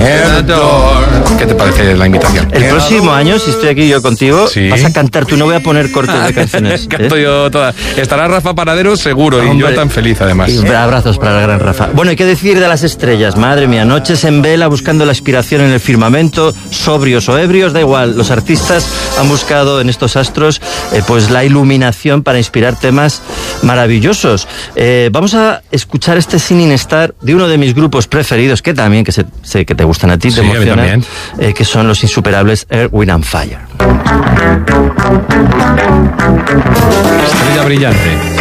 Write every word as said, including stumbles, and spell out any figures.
¿Qué te parece la invitación? El próximo año, si estoy aquí yo contigo, sí. vas a cantar tú, no voy a poner cortes de canciones. Canto ¿eh? yo todas. Estará Rafa Paradero seguro. Hombre, y yo tan feliz además. Y abrazos para el gran Rafa. Bueno, hay que decir de las estrellas, madre mía, noches en vela buscando la inspiración en el firmamento, sobrios o ebrios, da igual, los artistas han buscado en estos astros eh, pues la iluminación para inspirar temas maravillosos. Eh, vamos a escuchar este Singing Star de uno de mis grupos preferidos, que también, que sé, sé que te gustan a ti, te sí, emocionan, eh, que son los insuperables Earth, Wind and Fire. Estrella brillante.